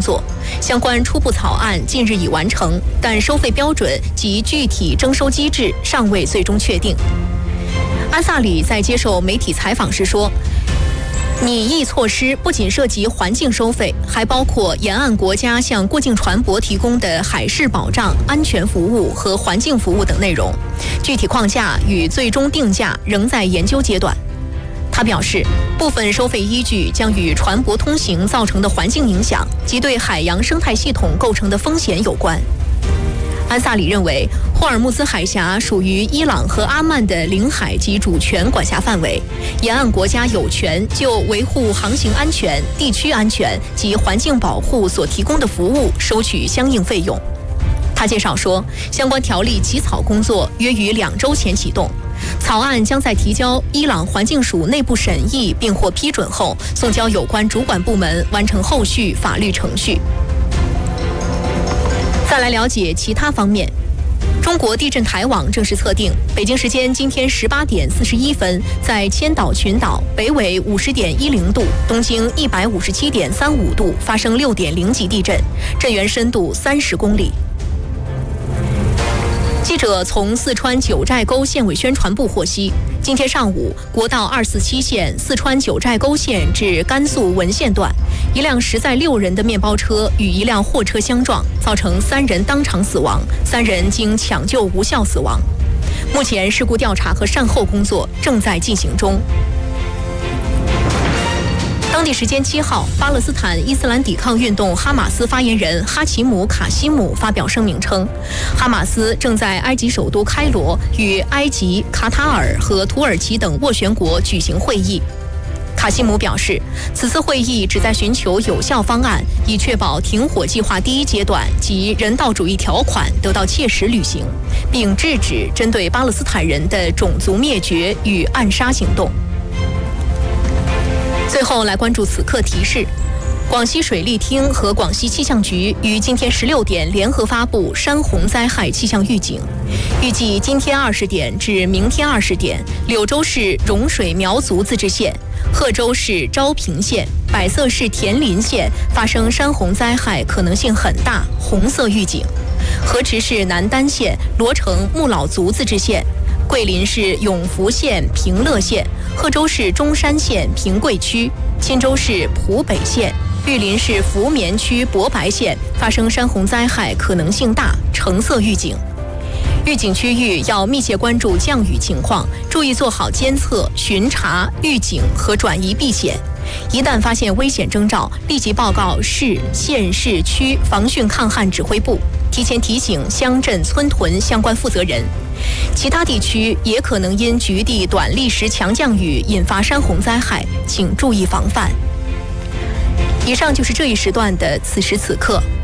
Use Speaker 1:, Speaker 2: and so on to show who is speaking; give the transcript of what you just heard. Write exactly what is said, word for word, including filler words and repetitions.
Speaker 1: 作，相关初步草案近日已完成，但收费标准及具体征收机制尚未最终确定。安萨里在接受媒体采访时说，拟议措施不仅涉及环境收费，还包括沿岸国家向过境船舶提供的海事保障、安全服务和环境服务等内容。具体框架与最终定价仍在研究阶段。他表示，部分收费依据将与船舶通行造成的环境影响及对海洋生态系统构成的风险有关。安萨里认为，霍尔木兹海峡属于伊朗和阿曼的领海及主权管辖范围，沿岸国家有权就维护航行安全、地区安全及环境保护所提供的服务收取相应费用。他介绍说，相关条例起草工作约于两周前启动，草案将在提交伊朗环境署内部审议并获批准后，送交有关主管部门完成后续法律程序。再来了解其他方面。中国地震台网正式测定，北京时间今天十八点四十一分，在千岛群岛北纬五十点一零度、东经一百五十七点三五度发生六点零级地震，震源深度三十公里。记者从四川九寨沟县委宣传部获悉，今天上午，国道二四七线四川九寨沟县至甘肃文县段，一辆驶载六人的面包车与一辆货车相撞，造成三人当场死亡，三人经抢救无效死亡。目前事故调查和善后工作正在进行中。当地时间七号，巴勒斯坦伊斯兰抵抗运动哈马斯发言人哈奇姆·卡西姆发表声明称，哈马斯正在埃及首都开罗与埃及、卡塔尔和土耳其等斡旋国举行会议。卡西姆表示，此次会议旨在寻求有效方案，以确保停火计划第一阶段及人道主义条款得到切实履行，并制止针对巴勒斯坦人的种族灭绝与暗杀行动。最后来关注此刻提示，广西水利厅和广西气象局于今天十六点联合发布山洪灾害气象预警，预计今天二十点至明天二十点，柳州市融水苗族自治县、贺州市昭平县、百色市田林县发生山洪灾害可能性很大，红色预警；河池市南丹县、罗城木老族自治县、桂林市永福县平乐县、贺州市中山县平贵区、钦州市浦北县、玉林市福棉区博白县发生山洪灾害可能性大，橙色预警。预警区域要密切关注降雨情况，注意做好监测、巡查、预警和转移避险。一旦发现危险征兆，立即报告市、县、市区防汛抗旱指挥部，提前提醒乡镇村屯相关负责人。其他地区也可能因局地短历时强降雨引发山洪灾害，请注意防范。以上就是这一时段的此时此刻。